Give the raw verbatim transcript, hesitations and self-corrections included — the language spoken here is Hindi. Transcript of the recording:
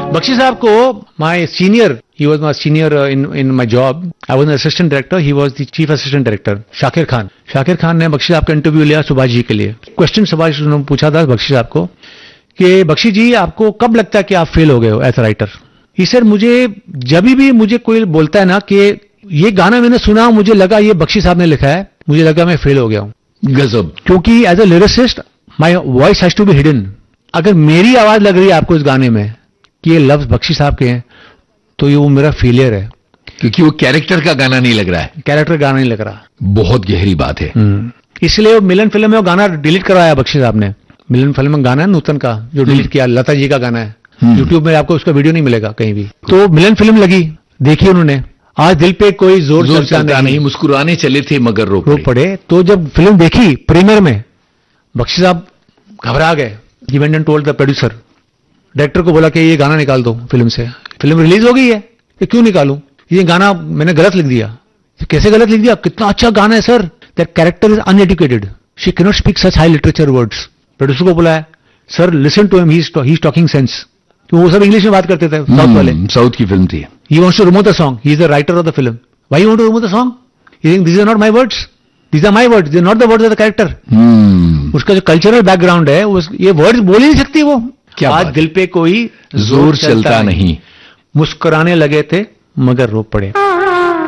बख्शी साहब को my senior, he was my senior in in my job, I was an assistant director, he was the chief assistant director, Shakir Khan. Shakir Khan ने बख्शी साहब का इंटरव्यू लिया सुभाष जी के लिए। क्वेश्चन सुभाष ने पूछा था बख्शी साहब को कि बख्शी जी आपको कब लगता है कि आप फेल हो गए हो as a writer? He sir मुझे जब भी मुझे कोई बोलता है ना कि ये गाना मैंने सुना, मुझे लगा ये बख्शी साहब ने लिखा है, मुझे लगा मैं फेल हो गया हूं। गजब। क्योंकि as a lyricist my voice has to be hidden. अगर मेरी आवाज लग रही है आपको इस गाने में कि ये लफ्ज बख्शी साहब के हैं, तो ये वो मेरा फेलियर है, क्योंकि वो कैरेक्टर का गाना नहीं लग रहा है। कैरेक्टर गाना नहीं लग रहा। बहुत गहरी बात है। इसलिए वो मिलन फिल्म में वो गाना डिलीट करवाया बख्शी साहब ने। मिलन फिल्म में गाना है नूतन का जो डिलीट किया, लता जी का गाना है। यूट्यूब में आपको उसका वीडियो नहीं मिलेगा कहीं भी। तो मिलन फिल्म लगी, देखी उन्होंने। आज दिल पे कोई जोर, जोर चलता नहीं, नहीं, मुस्कुराने चले थे मगर रो रो पड़े। तो जब फिल्म देखी प्रीमियर में, बख्शी साहब घबरा गए। He went and told the producer, director को बोला कि ये गाना निकाल दो फिल्म से। फिल्म रिलीज हो गई है, ये क्यों निकालूं? ये गाना मैंने गलत लिख दिया। कैसे गलत लिख दिया? कितना अच्छा गाना है sir. That character is uneducated, she can not speak such high literature words. Producer को बोला है, sir listen to him, he is talking sense. तो वो सब इंग्लिश में बात करते थे, साउथ वाले। साउथ की फिल्म थी। He wants to remove the song, he is the writer of the film. Why you want to remove the song? He think this are not my words, these are my words, they are not the words of the character. उसका जो कल्चरल बैकग्राउंड है, उस ये वर्ड्स बोल ही नहीं सकती वो। क्या आज दिल पे कोई जोर चलता नहीं, मुस्कुराने लगे थे मगर रो पड़े।